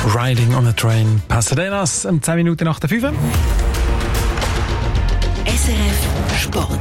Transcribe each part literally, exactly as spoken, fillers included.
Riding on a Train. Pasadenas, um zehn Minuten nach der fünf. S R F Sport.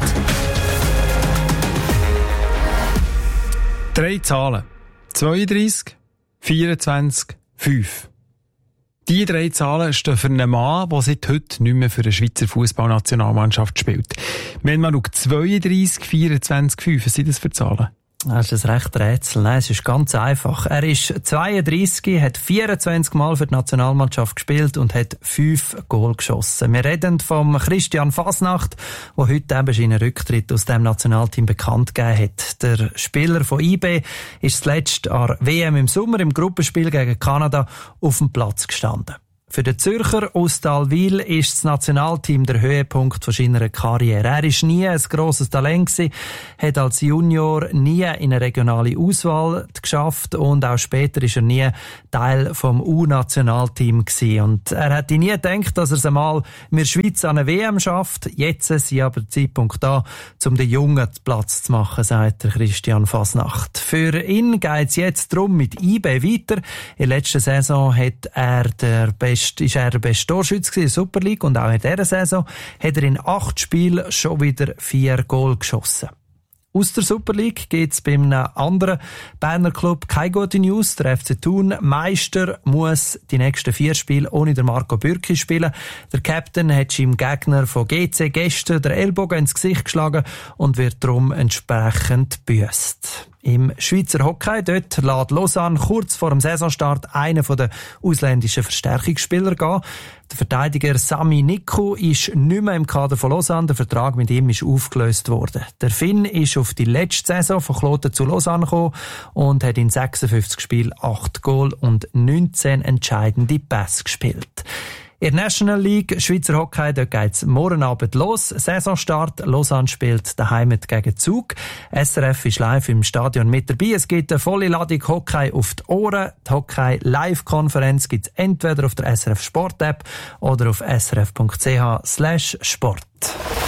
Drei Zahlen. zweiunddreissig, vierundzwanzig, fünf. Diese drei Zahlen stehen für einen Mann, der seit heute nicht mehr für eine Schweizer Fußballnationalmannschaft spielt. Wenn man schaut, zweiunddreissig, vierundzwanzig, fünf, was sind das für Zahlen? Das ist ein recht Rätsel. Nein, es ist ganz einfach. Er ist zweiunddreissig, hat vierundzwanzig Mal für die Nationalmannschaft gespielt und hat fünf Goal geschossen. Wir reden vom Christian Fasnacht, der heute eben seinen Rücktritt aus dem Nationalteam bekannt gegeben hat. Der Spieler von I B ist zuletzt an der W M im Sommer im Gruppenspiel gegen Kanada auf dem Platz gestanden. Für den Zürcher aus Dalwil ist das Nationalteam der Höhepunkt von seiner Karriere. Er war nie ein grosses Talent gewesen, hat als Junior nie in eine regionale Auswahl geschafft und auch später ist er nie Teil vom U-Nationalteam gewesen. Und er hätte nie gedacht, dass er es einmal mit der Schweiz an eine W M schafft. Jetzt ist aber der Zeitpunkt da, um den Jungen Platz zu machen, sagt der Christian Fasnacht. Für ihn geht es jetzt darum mit I B weiter. In der letzten Saison hat er der beste ist er der beste Torschütze in der Super League und auch in dieser Saison hat er in acht Spielen schon wieder vier Goal geschossen. Aus der Super League gibt es bei einem anderen Berner Club keine gute News. Der F C Thun Meister muss die nächsten vier Spiele ohne den Marco Bürki spielen. Der Captain hat seinem Gegner von G C gestern den Ellbogen ins Gesicht geschlagen und wird darum entsprechend gebüsst. Im Schweizer Hockey, dort lässt Lausanne kurz vor dem Saisonstart einen der ausländischen Verstärkungsspieler gehen. Der Verteidiger Sami Nikku ist nicht mehr im Kader von Lausanne. Der Vertrag mit ihm ist aufgelöst worden. Der Finn ist auf die letzte Saison von Kloten zu Lausanne gekommen und hat in sechsundfünfzig Spielen acht Goal und neunzehn entscheidende Pässe gespielt. In der National League Schweizer Hockey, dort geht's morgen Abend los. Saisonstart. Lausanne spielt daheim gegen Zug. S R F ist live im Stadion mit dabei. Es gibt eine volle Ladung Hockey auf die Ohren. Die Hockey-Live-Konferenz gibt's entweder auf der S R F Sport-App oder auf srf punkt c h slash sport.